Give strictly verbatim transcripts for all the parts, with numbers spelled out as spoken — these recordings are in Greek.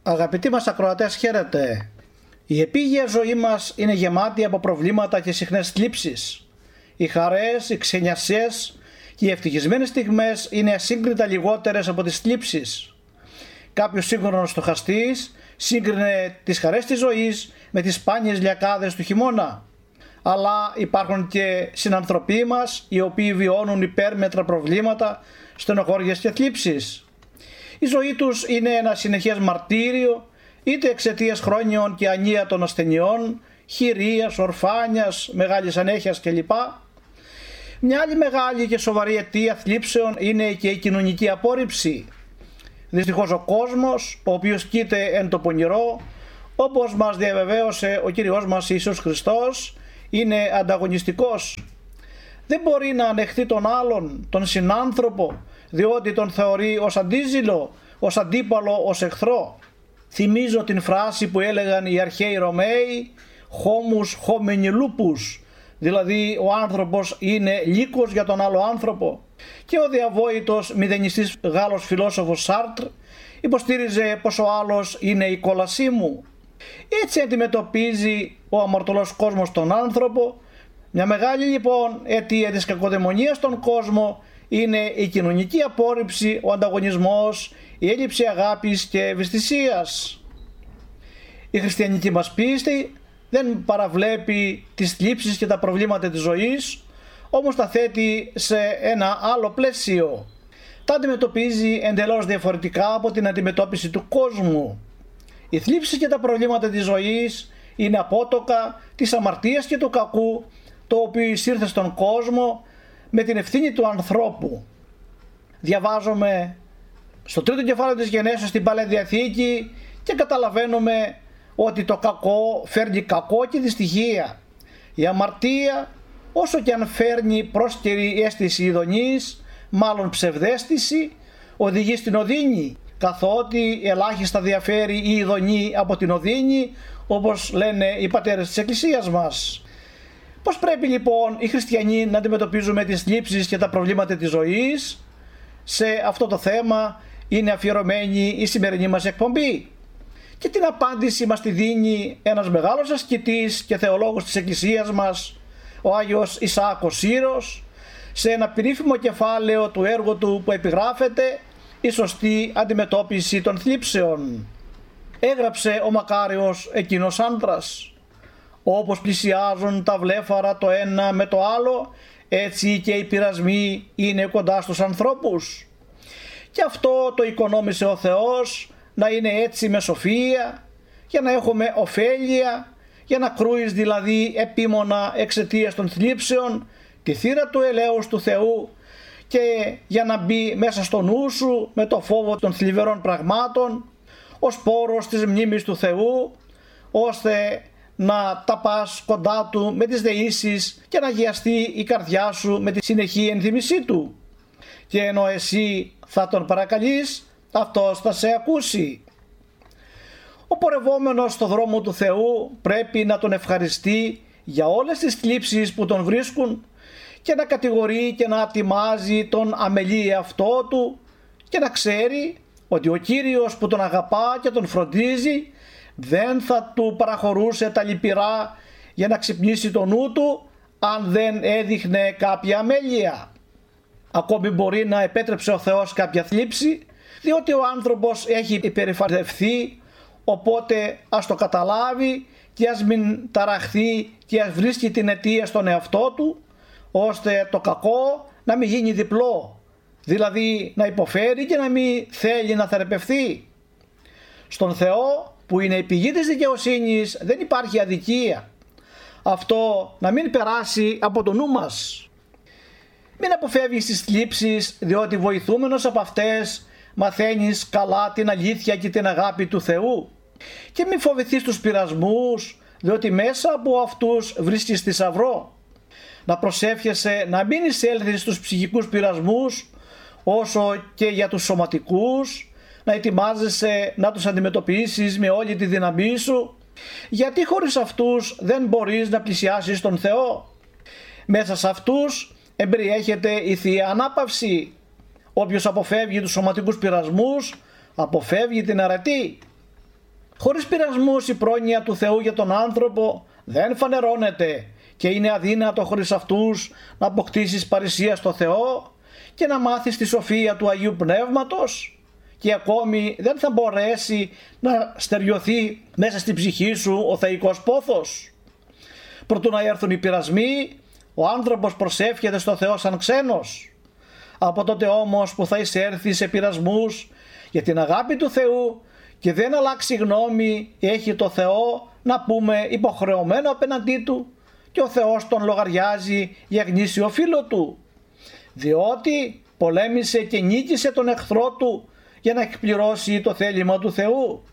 Αγαπητοί μας ακροατές, χαίρετε. Η επίγεια ζωή μας είναι γεμάτη από προβλήματα και συχνές θλίψεις. Οι χαρές, οι ξενιασιές και οι ευτυχισμένες στιγμές είναι ασύγκριτα λιγότερες από τις θλίψεις. Κάποιος σύγχρονος στοχαστής σύγκρινε τις χαρές της ζωής με τις σπάνιες λιακάδες του χειμώνα. Αλλά υπάρχουν και συνανθρωποί μας οι οποίοι βιώνουν υπέρμετρα προβλήματα, στενοχώριες και θλίψεις. Η ζωή τους είναι ένα συνεχές μαρτύριο, είτε εξαιτίας χρόνιων και ανία των ασθενειών, χειρίας, ορφάνιας, μεγάλης ανέχειας κλπ. Μια άλλη μεγάλη και σοβαρή αιτία θλίψεων είναι και η κοινωνική απόρριψη. Δυστυχώς ο κόσμος, ο οποίος κοίται εν το πονηρό, όπως μας διαβεβαίωσε ο Κύριος μας Ιησούς Χριστός, είναι ανταγωνιστικός. Δεν μπορεί να ανεχθεί τον άλλον, τον συνάνθρωπο, διότι τον θεωρεί ως αντίζηλο, ως αντίπαλο, ως εχθρό. Θυμίζω την φράση που έλεγαν οι αρχαίοι Ρωμαίοι «homus homini lupus», δηλαδή ο άνθρωπος είναι λύκος για τον άλλο άνθρωπο. Και ο διαβόητος μηδενιστής Γάλλος φιλόσοφος Σάρτρ υποστήριζε πως ο άλλος είναι η κόλασή μου. Έτσι αντιμετωπίζει ο αμαρτωλός κόσμος τον άνθρωπο. Μια μεγάλη λοιπόν αιτία της κακοδαιμονίας στον κόσμο είναι η κοινωνική απόρριψη, ο ανταγωνισμός, η έλλειψη αγάπης και ευαισθησίας. Η χριστιανική μας πίστη δεν παραβλέπει τις θλίψεις και τα προβλήματα της ζωής, όμως τα θέτει σε ένα άλλο πλαίσιο. Τα αντιμετωπίζει εντελώς διαφορετικά από την αντιμετώπιση του κόσμου. Οι θλίψεις και τα προβλήματα της ζωής είναι απότοκα της αμαρτίας και του κακού, το οποίο εισήρθε στον κόσμο με την ευθύνη του ανθρώπου. Διαβάζουμε στο τρίτο κεφάλαιο της Γενέσεως στην Παλαιά Διαθήκη και καταλαβαίνουμε ότι το κακό φέρνει κακό και δυστυχία. Η αμαρτία, όσο και αν φέρνει πρόσκαιρη αίσθηση ειδονής, μάλλον ψευδαίσθηση, οδηγεί στην οδύνη, καθότι ελάχιστα διαφέρει η ειδονή από την οδύνη, όπως λένε οι πατέρες της Εκκλησίας μας. Πώς πρέπει λοιπόν οι χριστιανοί να αντιμετωπίζουμε τις θλίψεις και τα προβλήματα της ζωής? Σε αυτό το θέμα είναι αφιερωμένη η σημερινή μας εκπομπή. Και την απάντηση μας τη δίνει ένας μεγάλος ασκητής και θεολόγος της Εκκλησίας μας, ο Άγιος Ισαάκος Σύρος, σε ένα περίφημο κεφάλαιο του έργου του που επιγράφεται «Η σωστή αντιμετώπιση των θλίψεων». Έγραψε ο μακάριος εκείνος άντρας: «Όπως πλησιάζουν τα βλέφαρα το ένα με το άλλο, έτσι και οι πειρασμοί είναι κοντά στους ανθρώπους. Και αυτό το οικονόμησε ο Θεός, να είναι έτσι με σοφία, για να έχουμε ωφέλεια, για να κρούεις δηλαδή επίμονα εξαιτίας των θλίψεων τη θύρα του ελέους του Θεού, και για να μπει μέσα στο νου σου με το φόβο των θλιβερών πραγμάτων, ο σπόρος της μνήμης του Θεού, ώστε να τα πας κοντά του με τις δεήσεις και να αγιαστεί η καρδιά σου με τη συνεχή ενθυμησή του. Και ενώ εσύ θα τον παρακαλείς, αυτός θα σε ακούσει». Ο πορευόμενος στο δρόμο του Θεού πρέπει να τον ευχαριστεί για όλες τις θλίψεις που τον βρίσκουν και να κατηγορεί και να ατιμάζει τον αμελή εαυτό του και να ξέρει ότι ο Κύριος που τον αγαπά και τον φροντίζει δεν θα του παραχωρούσε τα λυπηρά για να ξυπνήσει το νου του αν δεν έδειχνε κάποια αμέλεια. Ακόμη μπορεί να επέτρεψε ο Θεός κάποια θλίψη, διότι ο άνθρωπος έχει υπερηφανευθεί, οπότε ας το καταλάβει και ας μην ταραχθεί και ας βρίσκει την αιτία στον εαυτό του, ώστε το κακό να μην γίνει διπλό, δηλαδή να υποφέρει και να μην θέλει να θεραπευθεί. Στον Θεό, που είναι η πηγή της δικαιοσύνης, δεν υπάρχει αδικία. Αυτό να μην περάσει από το νου μας. Μην αποφεύγεις τις θλίψεις, διότι βοηθούμενος από αυτές μαθαίνεις καλά την αλήθεια και την αγάπη του Θεού. Και μην φοβηθείς τους πειρασμούς, διότι μέσα από αυτούς βρίσκεις θησαυρό. Να προσεύχεσαι να μην εισέλθεις στους ψυχικούς πειρασμούς, όσο και για τους σωματικούς, να ετοιμάζεσαι να τους αντιμετωπίσεις με όλη τη δύναμή σου, γιατί χωρίς αυτούς δεν μπορείς να πλησιάσεις τον Θεό. Μέσα σε αυτούς εμπεριέχεται η Θεία Ανάπαυση. Όποιος αποφεύγει τους σωματικούς πειρασμούς, αποφεύγει την αρετή. Χωρίς πειρασμούς η πρόνοια του Θεού για τον άνθρωπο δεν φανερώνεται και είναι αδύνατο χωρίς αυτούς να αποκτήσεις παρησία στο Θεό και να μάθεις τη σοφία του Αγίου Πνεύματος, και ακόμη δεν θα μπορέσει να στεριωθεί μέσα στην ψυχή σου ο θεϊκός πόθος. Προτού να έρθουν οι πειρασμοί, ο άνθρωπος προσεύχεται στο Θεό σαν ξένος. Από τότε όμως που θα εισέρθει σε πειρασμούς για την αγάπη του Θεού και δεν αλλάξει γνώμη, έχει το Θεό να πούμε υποχρεωμένο απέναντί του, και ο Θεός τον λογαριάζει για γνήσιο φίλο του, διότι πολέμησε και νίκησε τον εχθρό του για να εκπληρώσει το θέλημα του Θεού.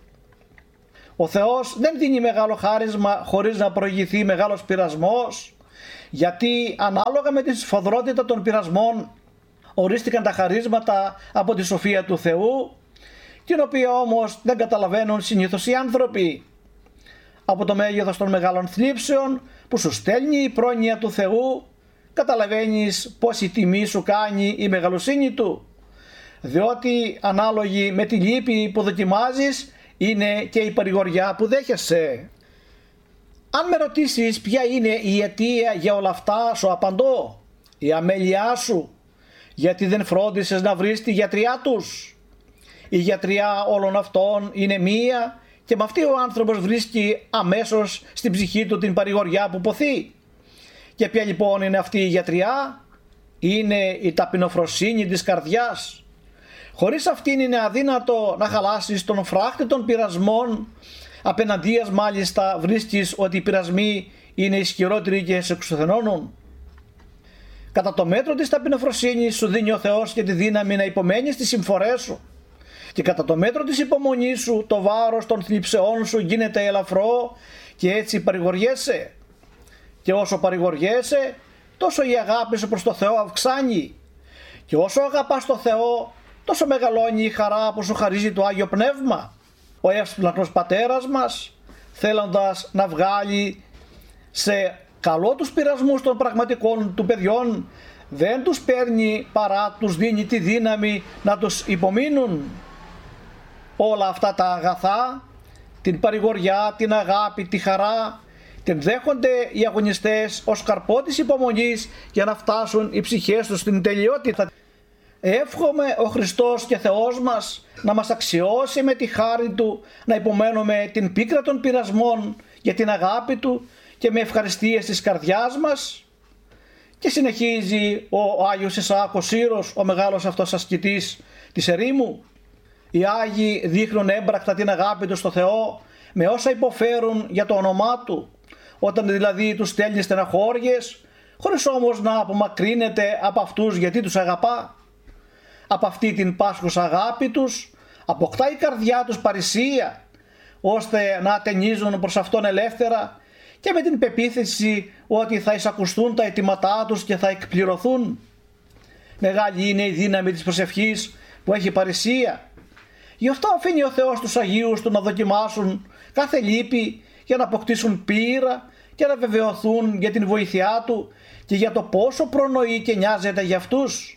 Ο Θεός δεν δίνει μεγάλο χάρισμα χωρίς να προηγηθεί μεγάλος πειρασμός, γιατί ανάλογα με τη σφοδρότητα των πειρασμών ορίστηκαν τα χαρίσματα από τη σοφία του Θεού, την οποία όμως δεν καταλαβαίνουν συνήθως οι άνθρωποι. Από το μέγεθος των μεγάλων θλίψεων που σου στέλνει η πρόνοια του Θεού, καταλαβαίνεις πόση τιμή σου κάνει η μεγαλοσύνη του, διότι ανάλογη με τη λύπη που δοκιμάζεις είναι και η παρηγοριά που δέχεσαι. Αν με ρωτήσεις ποια είναι η αιτία για όλα αυτά, σου απαντώ: η αμέλειά σου, γιατί δεν φρόντισες να βρεις τη γιατριά τους. Η γιατριά όλων αυτών είναι μία, και με αυτή ο άνθρωπος βρίσκει αμέσως στην ψυχή του την παρηγοριά που ποθεί. Και ποια λοιπόν είναι αυτή η γιατριά? Είναι η ταπεινοφροσύνη της καρδιάς. Χωρίς αυτήν είναι αδύνατο να χαλάσεις τον φράχτη των πειρασμών. Απέναντίας μάλιστα βρίσκεις ότι οι πειρασμοί είναι ισχυρότεροι και σε εξουθενώνουν. Κατά το μέτρο της ταπεινοφροσύνης σου δίνει ο Θεός και τη δύναμη να υπομένεις τις συμφορές σου, και κατά το μέτρο της υπομονής σου το βάρος των θλιψεών σου γίνεται ελαφρό και έτσι παρηγοριέσαι. Και όσο παρηγοριέσαι, τόσο η αγάπη σου προς το Θεό αυξάνει, και όσο αγαπάς το Θεό, τόσο μεγαλώνει η χαρά που σου χαρίζει το Άγιο Πνεύμα. Ο εύσπλαχνος πατέρας μας, θέλοντας να βγάλει σε καλό τους πειρασμούς των πραγματικών του παιδιών, δεν τους παίρνει παρά τους δίνει τη δύναμη να τους υπομείνουν. Όλα αυτά τα αγαθά, την παρηγοριά, την αγάπη, τη χαρά, την δέχονται οι αγωνιστές ως καρπό της υπομονής για να φτάσουν οι ψυχές τους στην τελειότητα. Εύχομαι ο Χριστός και Θεός μας να μας αξιώσει με τη χάρη Του να υπομένουμε την πίκρα των πειρασμών για την αγάπη Του και με ευχαριστίες της καρδιάς μας. Και συνεχίζει ο Άγιος Ισαάκος Σύρος, ο μεγάλος αυτός ασκητής της ερήμου: οι Άγιοι δείχνουν έμπρακτα την αγάπη τους στο Θεό με όσα υποφέρουν για το όνομά Του, όταν δηλαδή τους στέλνει στεναχώριες, χωρίς όμως να απομακρύνεται από αυτούς γιατί τους αγαπά. Από αυτή την πάσχουσα αγάπη τους αποκτά η καρδιά τους παρησία, ώστε να ατενίζουν προς Αυτόν ελεύθερα και με την πεποίθηση ότι θα εισακουστούν τα αιτήματά τους και θα εκπληρωθούν. Μεγάλη είναι η δύναμη της προσευχής που έχει παρησία. Γι' αυτό αφήνει ο Θεός τους Αγίους Του να δοκιμάσουν κάθε λύπη για να αποκτήσουν πείρα και να βεβαιωθούν για την βοήθειά Του και για το πόσο προνοεί και νοιάζεται για αυτούς.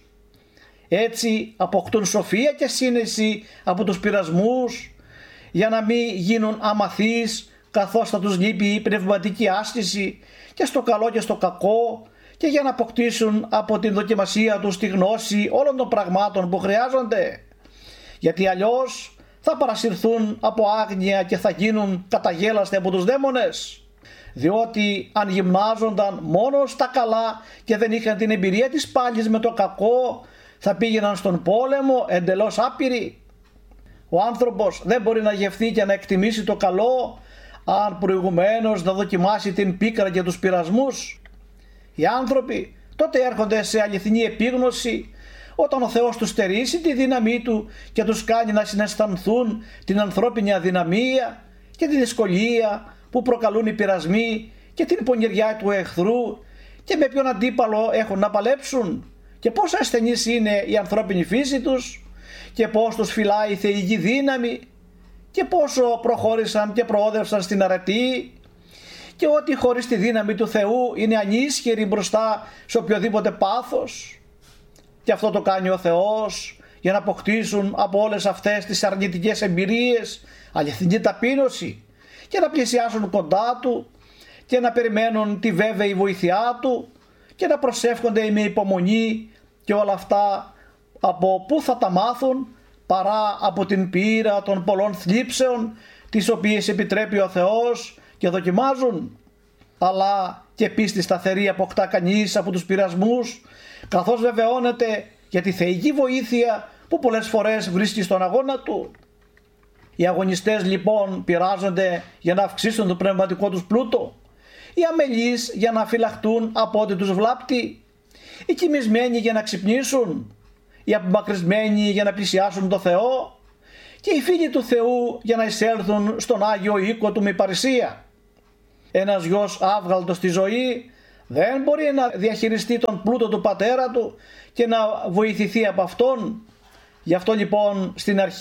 Έτσι αποκτούν σοφία και σύνεση από τους πειρασμούς, για να μην γίνουν αμαθείς καθώς θα τους λείπει η πνευματική άσκηση και στο καλό και στο κακό, και για να αποκτήσουν από την δοκιμασία τους τη γνώση όλων των πραγμάτων που χρειάζονται. Γιατί αλλιώς θα παρασυρθούν από άγνοια και θα γίνουν καταγέλαστοι από τους δαίμονες. Διότι αν γυμνάζονταν μόνο στα καλά και δεν είχαν την εμπειρία της πάλης με το κακό, θα πήγαιναν στον πόλεμο εντελώς άπειροι. Ο άνθρωπος δεν μπορεί να γευθεί και να εκτιμήσει το καλό αν προηγουμένως να δοκιμάσει την πίκρα και τους πειρασμούς. Οι άνθρωποι τότε έρχονται σε αληθινή επίγνωση όταν ο Θεός τους στερήσει τη δύναμή Του και τους κάνει να συναισθανθούν την ανθρώπινη αδυναμία και τη δυσκολία που προκαλούν οι πειρασμοί και την πονηριά του εχθρού, και με ποιον αντίπαλο έχουν να παλέψουν και πόσο ασθενής είναι η ανθρώπινη φύση τους και πώς τους φυλάει η θεϊκή δύναμη και πόσο προχώρησαν και προόδευσαν στην αρετή, και ότι χωρίς τη δύναμη του Θεού είναι ανίσχυροι μπροστά σε οποιοδήποτε πάθος. Και αυτό το κάνει ο Θεός για να αποκτήσουν από όλες αυτές τις αρνητικές εμπειρίες αληθινή ταπείνωση και να πλησιάσουν κοντά Του και να περιμένουν τη βέβαιη βοήθειά Του και να προσεύχονται με υπομονή, και όλα αυτά από πού θα τα μάθουν παρά από την πείρα των πολλών θλίψεων τις οποίες επιτρέπει ο Θεός και δοκιμάζουν. Αλλά και πίστη σταθερή αποκτά κανείς από τους πειρασμούς, καθώς βεβαιώνεται για τη θεϊκή βοήθεια που πολλές φορές βρίσκει στον αγώνα του. Οι αγωνιστές λοιπόν πειράζονται για να αυξήσουν το πνευματικό τους πλούτο, οι αμελείς για να φυλαχτούν από ό,τι τους βλάπτει, οι κοιμισμένοι για να ξυπνήσουν, οι απομακρυσμένοι για να πλησιάσουν το Θεό και οι φίλοι του Θεού για να εισέλθουν στον Άγιο οίκο Του με παρησία. Ένας γιος άβγαλτος στη ζωή δεν μπορεί να διαχειριστεί τον πλούτο του πατέρα του και να βοηθηθεί από αυτόν. Γι' αυτό λοιπόν στην αρχή